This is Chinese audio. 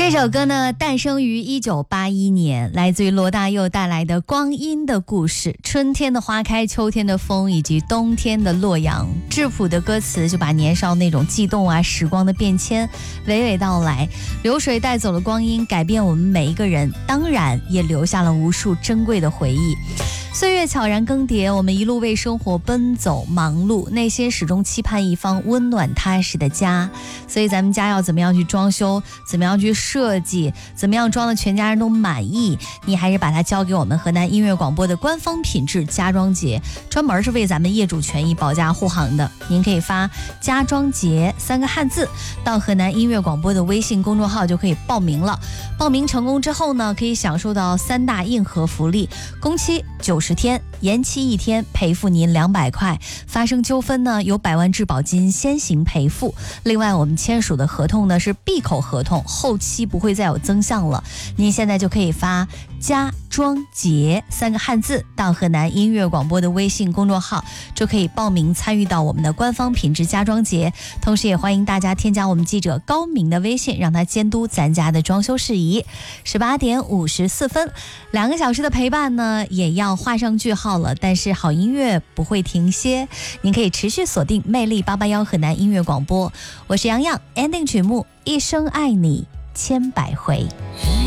这首歌呢，诞生于1981年，来自于罗大佑带来的《光阴的故事》。春天的花开，秋天的风，以及冬天的洛阳。质朴的歌词就把年少那种悸动啊，时光的变迁娓娓道来。流水带走了光阴，改变我们每一个人，当然也留下了无数珍贵的回忆。岁月悄然更迭，我们一路为生活奔走忙碌，内心始终期盼一方温暖踏实的家。所以咱们家要怎么样去装修，怎么样去设计，怎么样装的全家人都满意，你还是把它交给我们河南音乐广播的官方品质家装节，专门是为咱们业主权益保驾护航的。您可以发家装节3个汉字到河南音乐广播的微信公众号就可以报名了。报名成功之后呢，可以享受到3大硬核福利：工期90天，延期1天赔付您200块，发生纠纷呢有100万质保金先行赔付。另外我们签署的合同呢是闭口合同，后期不会再有增项了。您现在就可以发家装节3个汉字到河南音乐广播的微信公众号，就可以报名参与到我们的官方品质家装节。同时也欢迎大家添加我们记者高明的微信，让他监督咱家的装修事宜。18点54分，2个小时的陪伴呢也要画上句号了，但是好音乐不会停歇，您可以持续锁定魅力881河南音乐广播。我是洋洋， ending 曲目一生爱你千百回。